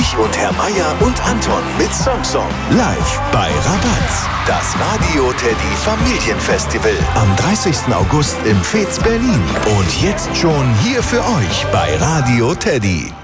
Ulrich und Herr Meier und Anton mit Song. Live bei Rabatz. Das Radio Teddy Familienfestival am 30. August im Fez Berlin. Und jetzt schon hier für euch bei Radio Teddy.